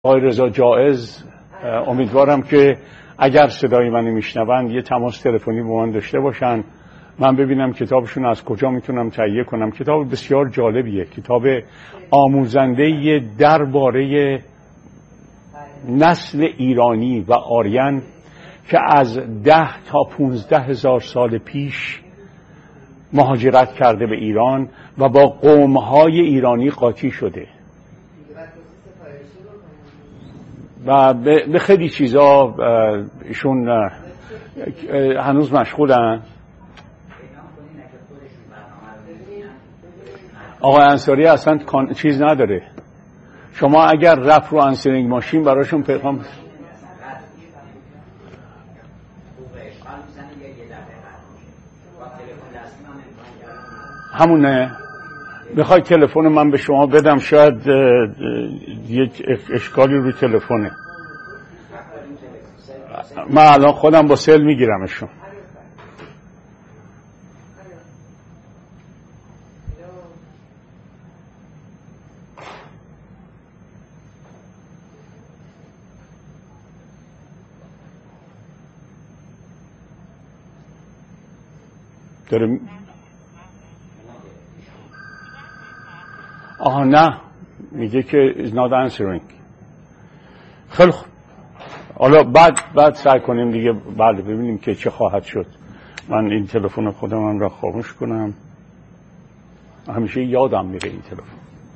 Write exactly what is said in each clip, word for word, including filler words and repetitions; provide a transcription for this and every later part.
آقای رضا جائز، امیدوارم که اگر صدای من میشنوند یه تماس تلفنی با من داشته باشن، من ببینم کتابشون از کجا میتونم تهیه کنم. کتاب بسیار جالبیه، کتاب آموزنده درباره نسل ایرانی و آریان که از ده تا پونزده هزار سال پیش مهاجرت کرده به ایران و با قومهای ایرانی قاطی شده و به خیلی چیزا ایشون هنوز مشغولن. آقای انصاری اصلا چیز نداره. شما اگر رفت رو انسرینگ ماشین براشون پیغام همونه، بخوای تلفن من به شما بدم شاید یک اشکالی رو تلفنه. من الان خودم با سل میگیرمشون. داره آها نه میگه که is not answering. خیلی خوب، حالا بعد بعد سعی کنیم دیگه، بله ببینیم که چه خواهد شد. من این تلفن خودم را خاموش کنم، همیشه یادم میره این تلفن.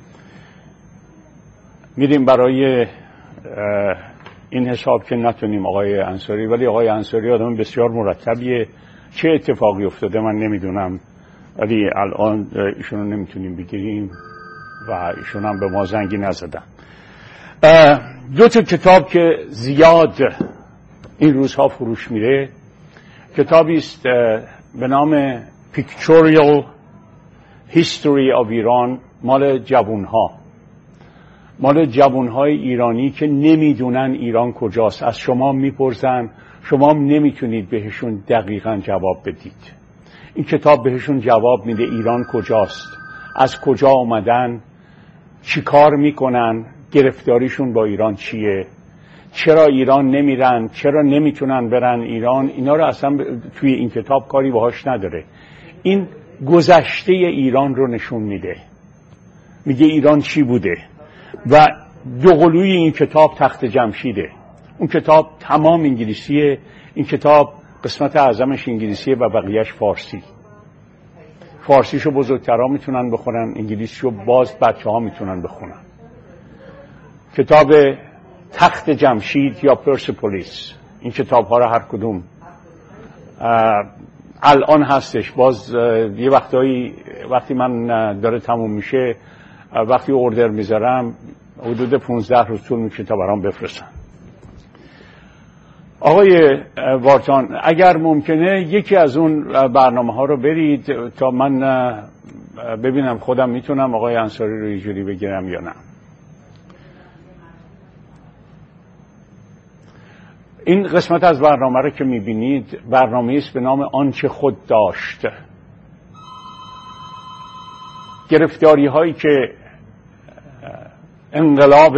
میریم برای این حساب که نتونیم آقای انصاری، ولی آقای انصاری آدم بسیار مرتبیه. چه اتفاقی افتاده من نمیدونم، ولی الان ایشونو نمیتونیم بگیریم و ایشون هم به ما زنگی نزدن. دو تا کتاب که زیاد این روزها فروش میره، کتابی است به نام Pictorial History of Iran، مال جوانها مال جوانهای ایرانی که نمیدونن ایران کجاست. از شما میپرسن، شما نمیتونید بهشون دقیقاً جواب بدید. این کتاب بهشون جواب میده ایران کجاست، از کجا آمدن، چی کار میکنن، گرفتاریشون با ایران چیه، چرا ایران نمیرن، چرا نمیتونن برن ایران. اینا رو اصلا توی این کتاب کاری باهاش نداره. این گذشته ایران رو نشون میده، میگه ایران چی بوده. و دوقلوی این کتاب تخت جمشیده. اون کتاب تمام انگلیسیه، این کتاب قسمت اعظمش انگلیسیه و بقیهش فارسی. فارسیشو بزرگترها میتونن بخونن، انگلیسیشو باز بچه ها میتونن بخونن. کتاب تخت جمشید یا پرسپولیس، این کتاب ها رو هر کدوم الان هستش. باز یه وقتایی وقتی من داره تموم میشه، وقتی اوردر میذارم حدود پونزده روز طول میشه تا برام بفرستن. آقای وارتان اگر ممکنه یکی از اون برنامه ها رو برید تا من ببینم خودم میتونم آقای انصاری رو اینجوری بگیرم یا نه. این قسمت از برنامه رو که میبینید برنامه است به نام آنچه خود داشت. گرفتاری هایی که انقلاب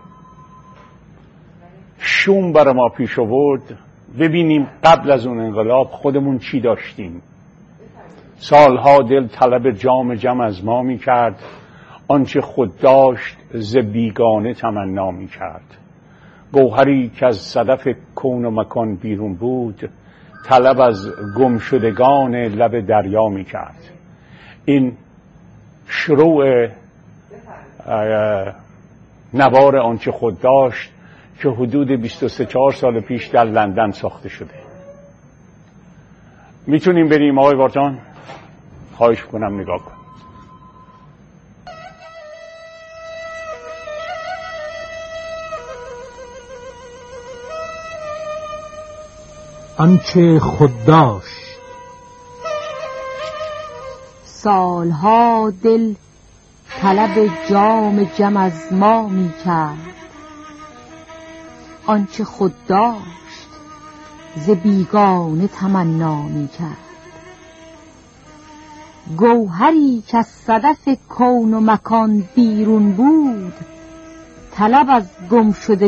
شوم برای ما پیش آورد، ببینیم قبل از اون انقلاب خودمون چی داشتیم. سالها دل طلب جام جم از ما می کرد، آنچه خود داشت ز بیگانه تمنا می کرد. گوهری که از صدف کون و مکان بیرون بود، طلب از گمشدگان لب دریا می کرد. این شروع نوار آنچه خود داشت که حدود بیست و سه چهار سال پیش در لندن ساخته شده. میتونیم بریم آقای وارتان؟ خواهش کنم نگاه کن. آنچه خود داشت. سالها دل طلب جام جم از ما می کرد، آنچه خود داشت ز بیگانه تمنا می کرد. گوهری که از صدف کون و مکان بیرون بود، طلب از گم شده